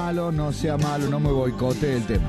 malo, no me boicotee el tema.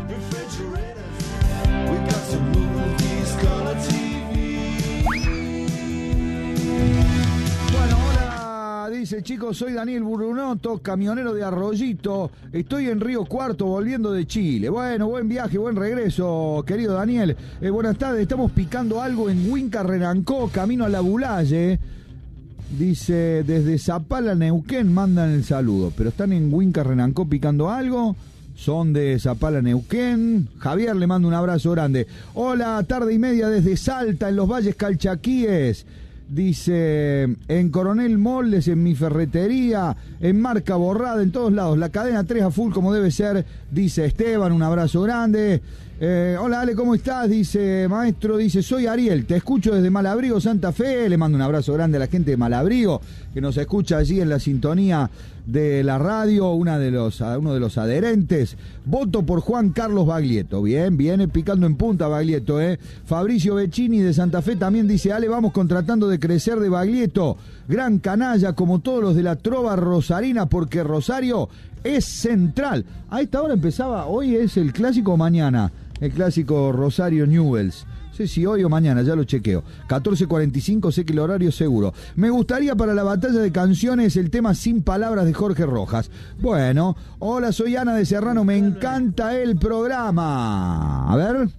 Bueno, hola, dice, chicos, soy Daniel Brunoto, camionero de Arroyito, estoy en Río Cuarto volviendo de Chile. Bueno, buen viaje, buen regreso, querido Daniel. Buenas tardes, estamos picando algo en Huinca Renancó, camino a la Bulalle. Dice, desde Zapala, Neuquén, mandan el saludo, pero están en Huinca Renancó picando algo. Son de Zapala, Neuquén. Javier le manda un abrazo grande. Hola, tarde y media desde Salta, en los Valles Calchaquíes. Dice, en Coronel Moldes, en mi ferretería, en Marca Borrada, en todos lados. La cadena 3 a full como debe ser, dice Esteban, un abrazo grande. Hola Ale, ¿cómo estás? Dice maestro, dice, soy Ariel, te escucho desde Malabrigo, Santa Fe. Le mando un abrazo grande a la gente de Malabrigo, que nos escucha allí en la sintonía de la radio, uno de los adherentes. Voto por Juan Carlos Baglietto. Bien, viene picando en punta Baglietto, Fabricio Beccini de Santa Fe también dice, Ale, vamos tratando de crecer de Baglietto. Gran canalla, como todos los de la trova rosarina, porque Rosario es central. A esta hora empezaba, hoy es el clásico o mañana, el clásico Rosario Newell's. No sé si hoy o mañana, ya lo chequeo. 14:45, sé que el horario es seguro. Me gustaría para la batalla de canciones el tema Sin Palabras de Jorge Rojas. Bueno, hola, soy Ana de Serrano, me encanta el programa. A ver.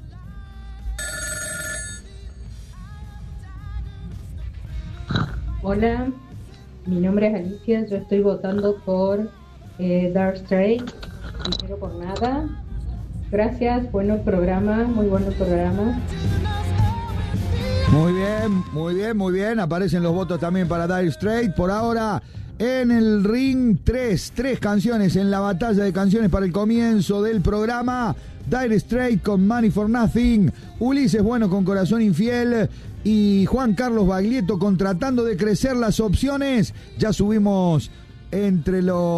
Hola, mi nombre es Alicia, yo estoy votando por Dark Strait, primero por nada. Gracias, bueno el programa, muy bueno el programa. Muy bien. Aparecen los votos también para Dire Straits. Por ahora, en el ring, tres canciones en la batalla de canciones para el comienzo del programa. Dire Straits con Money for Nothing, Ulises Bueno con Corazón Infiel y Juan Carlos Baglietto con Tratando de Crecer. Las opciones ya subimos entre los